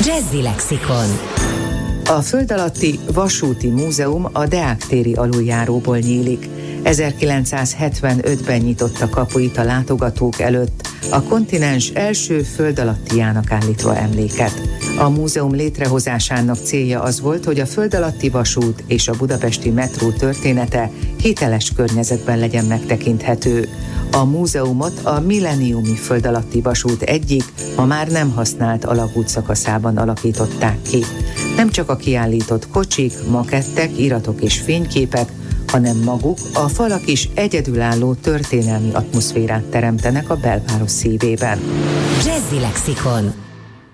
Jazzy Lexikon. A föld alatti vasúti múzeum a Deák téri aluljáróból nyílik. 1975-ben nyitotta kapuit a látogatók előtt, a kontinens első föld alattijának állítva emléket. A múzeum létrehozásának célja az volt, hogy a föld alatti vasút és a budapesti metró története hiteles környezetben legyen megtekinthető. A múzeumot a milleniumi föld alatti vasút egyik, ma már nem használt alagút szakaszában alakították ki. Nem csak a kiállított kocsik, makettek, iratok és fényképek, hanem maguk, a falak is egyedülálló történelmi atmoszférát teremtenek a belváros szívében. Jazzy Lexikon.